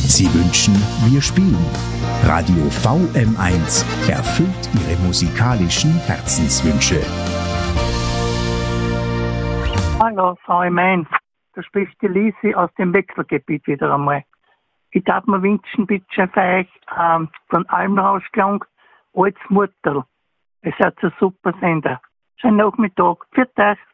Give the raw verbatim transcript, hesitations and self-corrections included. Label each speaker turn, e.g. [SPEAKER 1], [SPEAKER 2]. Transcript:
[SPEAKER 1] Sie wünschen, wir spielen. Radio V M eins erfüllt Ihre musikalischen Herzenswünsche.
[SPEAKER 2] Hallo V M eins, da spricht die Lisi aus dem Wechselgebiet wieder einmal. Ich darf mir wünschen, bitte für euch ähm, von Almrausklang als Mutterl. Es hat ein super Sender. Schönen Nachmittag. Für euch.